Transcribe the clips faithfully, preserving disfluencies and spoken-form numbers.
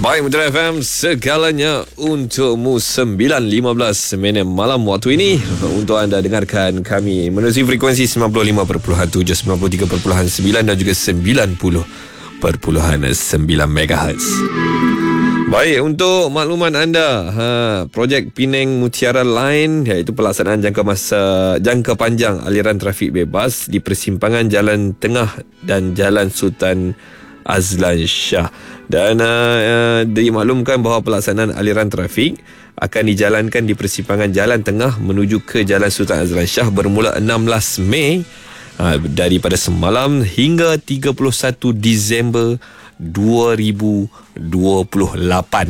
Baik, Mutiara F M, segalanya untukmu. Sembilan lima belas minit malam waktu ini untuk anda dengarkan kami menerusi frekuensi sembilan puluh lima perpuluhan tujuh, sembilan puluh tiga perpuluhan sembilan dan juga sembilan puluh perpuluhan sembilan megahertz. Baik, untuk makluman anda, ha, projek Penang Mutiara Line, iaitu pelaksanaan jangka masa jangka panjang aliran trafik bebas di persimpangan Jalan Tengah dan Jalan Sultan Azlan Shah. Dan uh, uh, dimaklumkan bahawa pelaksanaan aliran trafik akan dijalankan di persimpangan Jalan Tengah menuju ke Jalan Sultan Azlan Shah bermula enam belas Mei uh, daripada semalam hingga tiga puluh satu Disember dua ribu dua puluh lapan.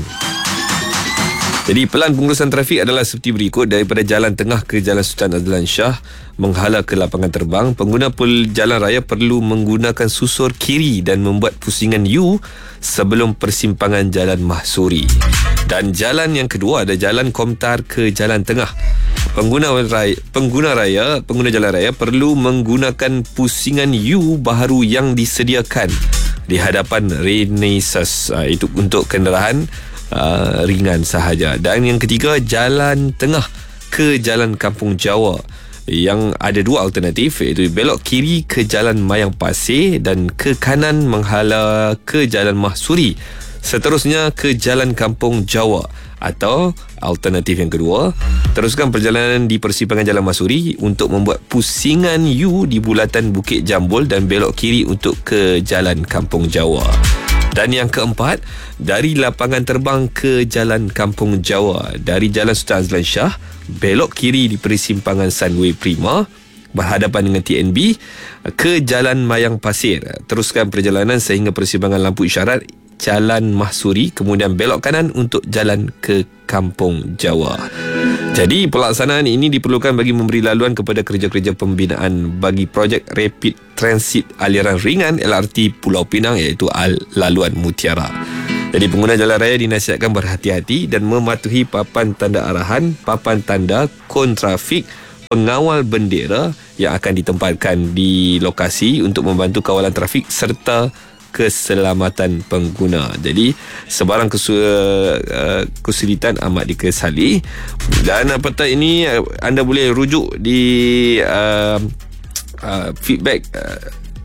Jadi pelan pengurusan trafik adalah seperti berikut. Daripada Jalan Tengah ke Jalan Sultan Azlan Shah menghala ke lapangan terbang, pengguna jalan raya perlu menggunakan susur kiri dan membuat pusingan U sebelum persimpangan Jalan Mahsuri. Dan jalan yang kedua ada Jalan Komtar ke Jalan Tengah. Pengguna raya, pengguna raya, pengguna jalan raya perlu menggunakan pusingan U baharu yang disediakan di hadapan Renaissance. Itu untuk kenderaan Uh, ringan sahaja. Dan yang ketiga, Jalan Tengah ke Jalan Kampung Jawa, yang ada dua alternatif, iaitu belok kiri ke Jalan Mayang Pasir dan ke kanan menghala ke Jalan Mahsuri, seterusnya ke Jalan Kampung Jawa. Atau alternatif yang kedua, teruskan perjalanan di persimpangan Jalan Mahsuri untuk membuat pusingan U di bulatan Bukit Jambul dan belok kiri untuk ke Jalan Kampung Jawa. Dan yang keempat, dari lapangan terbang ke Jalan Kampung Jawa, dari Jalan Sultan Azlan Shah belok kiri di persimpangan Sunway Prima berhadapan dengan T N B ke Jalan Mayang Pasir. Teruskan perjalanan sehingga persimpangan lampu isyarat Jalan Mahsuri, kemudian belok kanan untuk jalan ke Kampung Jawa. Jadi pelaksanaan ini diperlukan bagi memberi laluan kepada kerja-kerja pembinaan bagi projek Rapid Transit aliran ringan L R T Pulau Pinang, iaitu laluan Mutiara. Jadi pengguna jalan raya dinasihatkan berhati-hati dan mematuhi papan tanda arahan, papan tanda kon trafik, pengawal bendera yang akan ditempatkan di lokasi untuk membantu kawalan trafik serta keselamatan pengguna. Jadi sebarang kesu, uh, kesulitan amat dikesali. Dan uh, petang ini uh, anda boleh rujuk di uh, uh, feedback uh,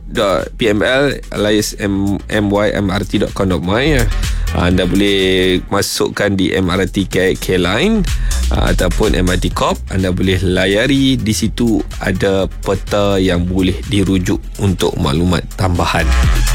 .pml alias mymrt dot com dot my. Anda boleh masukkan di M R T K K Line uh, ataupun M R T Corp. Anda boleh layari di situ, ada peta yang boleh dirujuk untuk maklumat tambahan.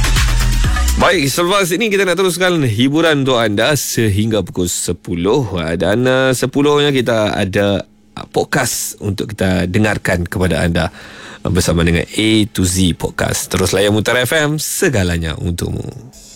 Baik, selepas ini kita nak teruskan hiburan untuk anda sehingga pukul sepuluh. Dan uh, sepuluhnya kita ada podcast untuk kita dengarkan kepada anda bersama dengan A to Z Podcast. Terus layan Mutiara F M, segalanya untukmu.